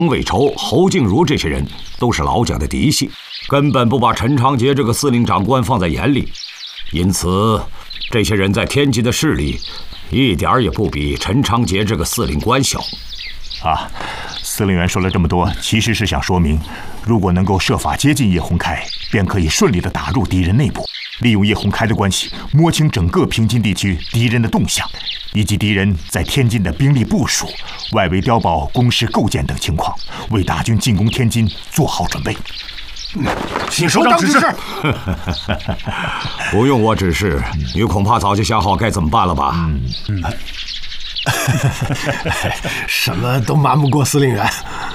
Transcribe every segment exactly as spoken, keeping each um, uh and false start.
伟筹、侯静茹这些人都是老蒋的嫡系，根本不把陈长捷这个司令长官放在眼里，因此这些人在天津的势力一点儿也不比陈长捷这个司令官小。 啊，司令员说了这么多，其实是想说明，如果能够设法接近叶宏开，便可以顺利地打入敌人内部，利用叶宏开的关系，摸清整个平津地区敌人的动向，以及敌人在天津的兵力部署、外围碉堡工事构建等情况，为大军进攻天津做好准备。 请首长指示。 不用我指示，你恐怕早就想好该怎么办了吧？ 嗯嗯。什么都瞒不过司令员。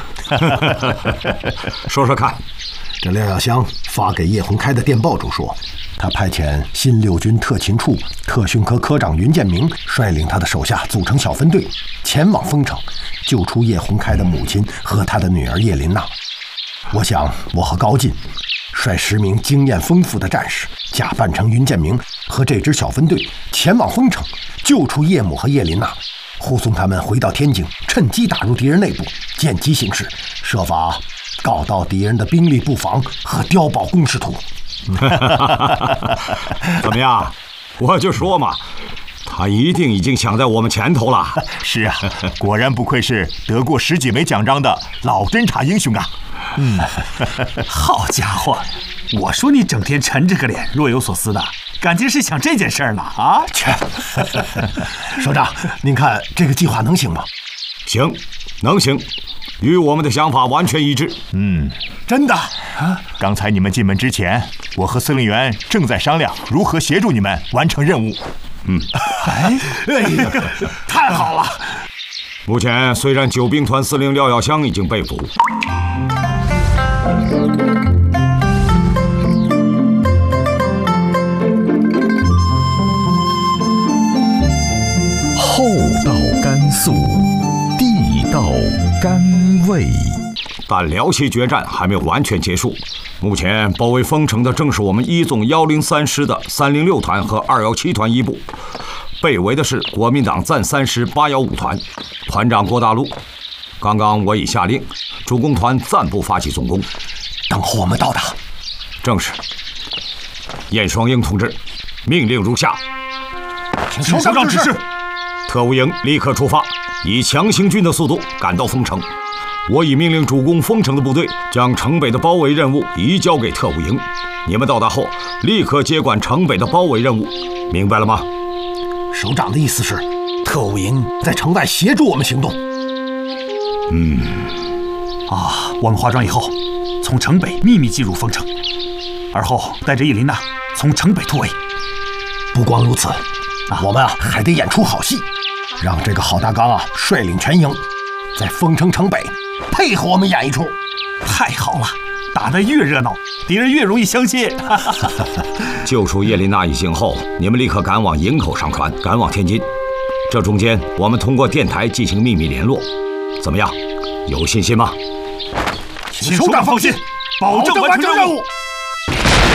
说说看， 这廖耀湘发给叶宏开的电报中说，他派遣新六军特勤处特训科科长云建明率领他的手下组成小分队，前往丰城，救出叶宏开的母亲和他的女儿叶琳娜。我想，我和高进率十名经验丰富的战士，假扮成云建明和这支小分队，前往丰城，救出叶母和叶琳娜，护送他们回到天津，趁机打入敌人内部，见机行事，设法搞到敌人的兵力布防和碉堡工事图。 怎么样？我就说嘛，他一定已经想在我们前头了。 是啊，果然不愧是得过十几枚奖章的老侦察英雄啊！ 嗯，好家伙，我说你整天沉着个脸，若有所思的，感情是想这件事儿呢啊？ 切！首长，您看这个计划能行吗？ 行，能行，与我们的想法完全一致。 嗯， 真的啊！刚才你们进门之前，我和司令员正在商量如何协助你们完成任务。 嗯， 哎，哎呀，太好了！ 目前虽然九兵团司令廖耀湘已经被捕， 厚道甘肃，地道甘味。 但辽西决战还没有完全结束。目前包围丰城的正是我们一纵幺零三师的三零六团和二幺七团一部，被围的是国民党暂三师八幺五团，团长郭大陆。刚刚我已下令，主攻团暂不发起总攻， 等候我们到达。 正是。燕双英同志，命令如下。 请首长指示。 特务营立刻出发，以强行军的速度赶到丰城。我已命令主攻丰城的部队将城北的包围任务移交给特务营，你们到达后立刻接管城北的包围任务，明白了吗？ 首长的意思是，特务营在城外协助我们行动。 嗯， 啊，我们化妆以后，从城北秘密进入丰城，而后带着叶琳娜从城北突围。 不光如此，啊、我们啊还得演出好戏，让这个郝大刚啊率领全营，在丰城城北配合我们演一出。 太好了，打得越热闹，敌人越容易相信。 救出叶琳娜一行后，你们立刻赶往营口上船，赶往天津。这中间，我们通过电台进行秘密联络。怎么样？有信心吗？ 请首长放心，保证完成任务。